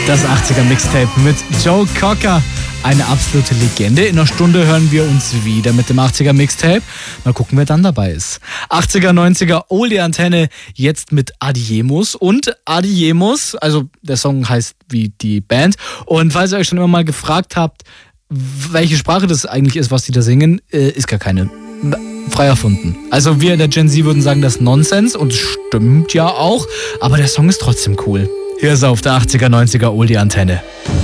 Das 80er Mixtape mit Joe Cocker. Eine absolute Legende. In einer Stunde hören wir uns wieder mit dem 80er Mixtape. Mal gucken, wer dann dabei ist. 80er, 90er, Oldie Antenne, jetzt mit Adiemus. Und Adiemus, also der Song heißt wie die Band. Und falls ihr euch schon immer mal gefragt habt, welche Sprache das eigentlich ist, was die da singen, ist gar keine. Frei erfunden. Also wir in der Gen Z würden sagen, das ist Nonsens und stimmt ja auch, aber der Song ist trotzdem cool. Hier ist er auf der 80er, 90er Oldie Antenne.